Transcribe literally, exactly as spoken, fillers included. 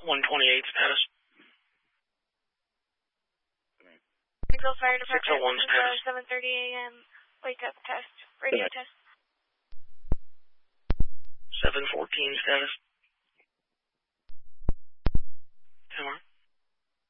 one twenty-eight status. Springfield Fire Department. six oh one status. seven thirty a m Wake up test. Radio Yeah. test. seven fourteen status. Tower.